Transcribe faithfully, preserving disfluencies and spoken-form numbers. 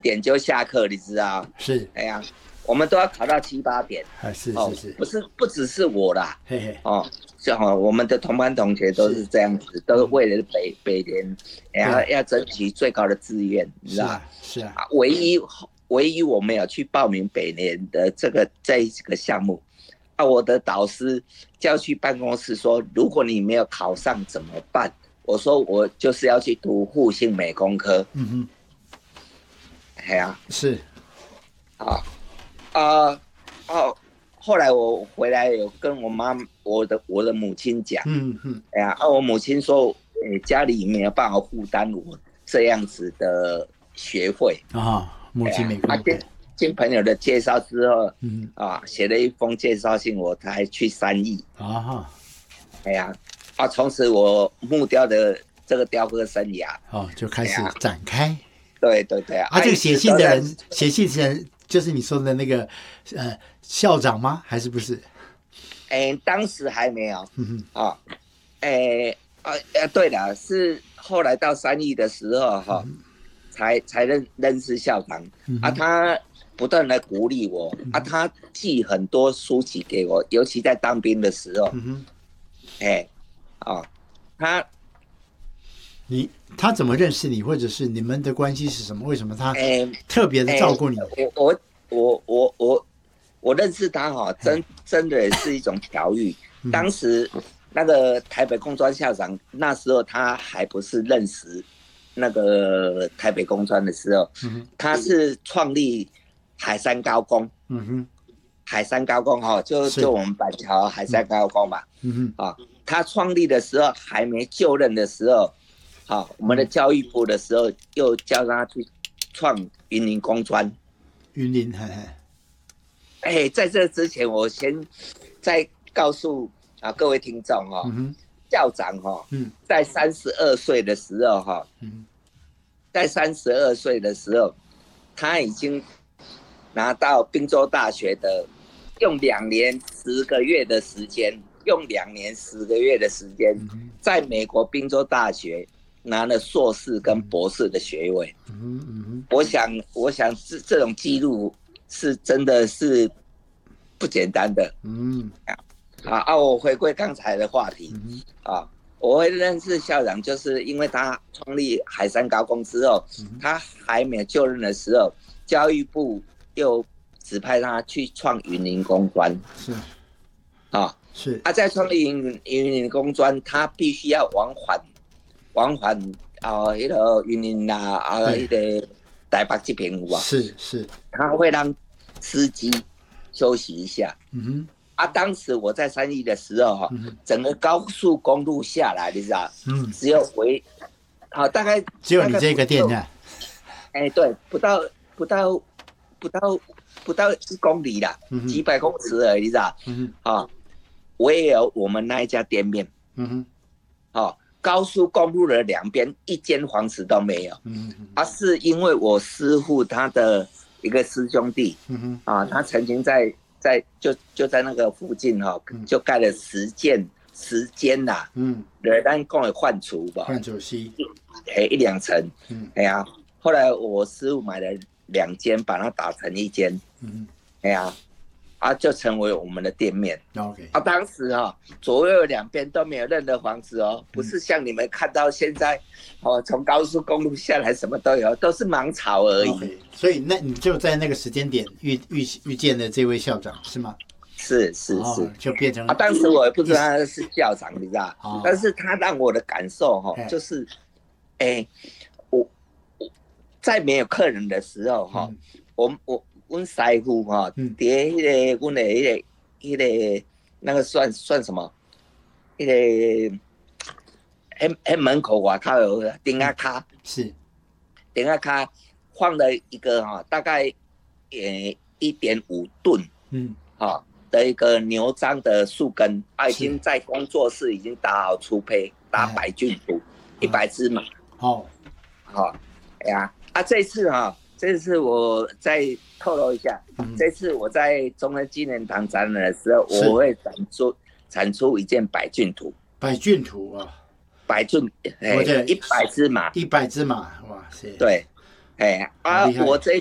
点就下课，你知道？ 是， 哎呀，我们都要考到七八点。 啊，是哦， 是是， 不是不只是我啦， 嘿嘿， 哦，像哦，我们的同班同学都是这样子，都是为了北北联，要要争取最高的志愿，你知道？ 是啊，是啊， 啊，唯一唯一我没有去报名北联的这个这个项目，啊，我的导师叫去办公室说，如果你没有考上怎么办？我说我就是要去读复兴美工科。 嗯哼， 哎呀， 是， 啊啊哦，后来我回来有跟我妈我的我的母亲讲， 嗯嗯， 哎呀，啊，我母亲说，哎，家里没有办法负担我这样子的学费啊，母亲美工， 啊，经经朋友的介绍之后， 嗯啊，写了一封介绍信，我才去三义。 啊， 哎呀，啊，从此我木雕的这个雕刻生涯， 哦，就开始哎呀展开。 对对对啊，这个写信的人，写信的人就是你说的那个呃校长吗？还是不是？ 哎，当时还没有。 嗯哼，啊，哎，啊，呃，对了，是后来到三义的时候哈， 嗯才才认认识校长。 嗯啊，他不断的鼓励我。啊，他寄很多书籍给我，尤其在当兵的时候。 嗯哼， 哎，啊，他你他怎么认识你，或者是你们的关系是什么？为什么他哎特别的照顾你？ 我我我我我我认识他哈，真真的是一种巧遇。当时那个台北工专校长，那时候他还不是认识那个台北工专的时候， 嗯他是创立海山高工。 嗯哼， 海山高工哈，就就我们板桥海山高工嘛。 嗯哼， 啊，他创立的时候还没就任的时候，好，我们的教育部的时候又叫他去创云林工专。 云林，嘿嘿， 哎，在这之前，我先再告诉啊各位听众哈， 嗯校长哈， 嗯在三十二岁的时候哈， 嗯在三十二岁的时候，他已经拿到宾州大学的，用两年十个月的时间，用两年十个月的时间，在美国宾州大学拿了硕士跟博士的学位。 嗯嗯我想，我想这这种记录是真的是不简单的。 嗯啊啊！我回归刚才的话题啊，我会认识校长，就是因为他创立海山高工之后，他还没有就任的时候，教育部又指派他去创云林工专。 是啊， 是啊，在创立云云林工专，他必须要往返往返啊，那个云林啦啊，那个台北这边有啊， 是是， 他会让司机休息一下。 嗯哼。 啊，当时我在三义的时候哈，整个高速公路下来，你知道，嗯，只有回，好，大概只有你这个店呢， 哎，对，不到不到不到不到一公里啦，嗯、几百公尺而已，你知道，嗯啊，我也有我们那一家店面，嗯哼，好，高速公路的两边一间房子都没有，嗯哼，啊，是因为我师父他的一个师兄弟，嗯哼，啊，他曾经在。在就就在那个附近哈、哦，就盖了十间十间呐，嗯，人咱讲的换厨吧， 换厨西， 哎一两层，嗯，哎呀，后来我师傅买了两间，把它打成一间，嗯，哎呀，啊就成为我们的店面 ，OK， 啊，当时哈、哦、左右两边都没有任何房子哦，不是像你们看到现在，哦从高速公路下来什么都有，都是芒草而已。 Okay, 所以那你就在那个时间点遇遇遇见了这位校长是吗？ 是是是、哦， 就变成啊，当时我也不知道他是校长，你知道、哦，但是他让我的感受哈、哦，就是，哎、欸，我我在没有客人的时候哈、嗯，我我我师傅哈，叠那个我的那个那个那个算算什么？那個喺喺門口外頭有頂下卡， 是頂下卡放了一個哈，大概呃一點五噸，嗯，哈的一個牛樟的樹根，啊已經在工作室已經打好粗胚，打百菌圖，一百隻馬， 哦， 好，哎呀，啊這次哈，這次我再透露一下，嗯、這次我在中正紀念堂展覽的時候，我會展出。產出一件百菌圖， 百菌圖啊， 百菌，哎，一百隻馬， 一百隻馬，哇塞！ 對， 哎啊好厉害我这